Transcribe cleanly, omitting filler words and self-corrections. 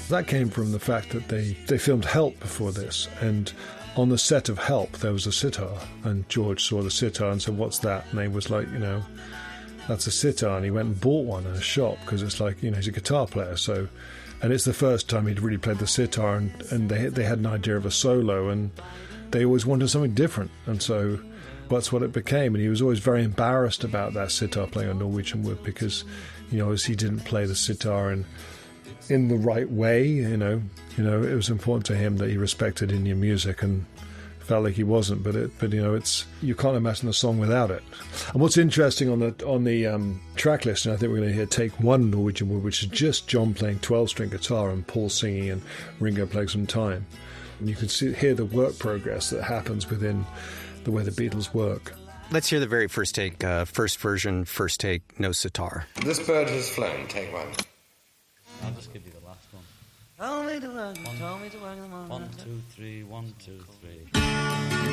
That came from the fact that they filmed Help before this, and on the set of Help there was a sitar, and George saw the sitar and said, "What's that?" And they was like, "That's a sitar," and he went and bought one in a shop because it's like, he's a guitar player, so, and it's the first time he'd really played the sitar, and they had an idea of a solo, and they always wanted something different, and so that's what it became. And he was always very embarrassed about that sitar playing on Norwegian Wood because, as he didn't play the sitar in the right way, it was important to him that he respected Indian music, and felt like he wasn't. But it's, you can't imagine the song without it. And what's interesting on the track list, and I think we're going to hear Take One Norwegian Wood, which is just John playing 12-string guitar and Paul singing and Ringo playing some time. And you can hear the work progress that happens within the way the Beatles work. Let's hear the very first take, first version, first take, no sitar. This bird has flown, take one. I'll just give you the last one. Told me to work, told me to work in the morning. 1, 2, 3, 1, 2, 3.